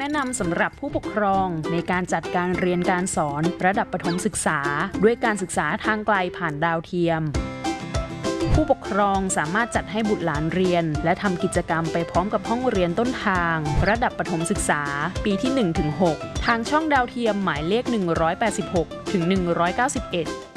แนะนำสำหรับผู้ปกครองในการจัดการเรียนการสอนระดับประถมศึกษาด้วยการศึกษาทางไกลผ่านดาวเทียมผู้ปกครองสามารถจัดให้บุตรหลานเรียนและทำกิจกรรมไปพร้อมกับห้องเรียนต้นทางระดับประถมศึกษาปีที่ 1-6 ทางช่องดาวเทียมหมายเลข186 ถึง 191